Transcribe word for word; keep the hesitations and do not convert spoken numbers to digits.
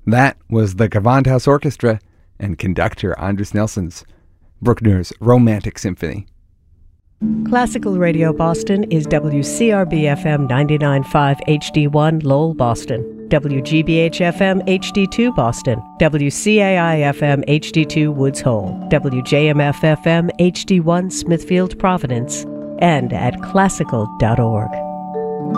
That was the Gewandhaus Orchestra and conductor Andris Nelson's Bruckner's Romantic Symphony. Classical Radio Boston is W C R B F M ninety-nine point five H D one Lowell, Boston, W G B H F M H D two Boston, W C A I F M H D two Woods Hole, W J M F F M H D one Smithfield, Providence, and at classical dot org.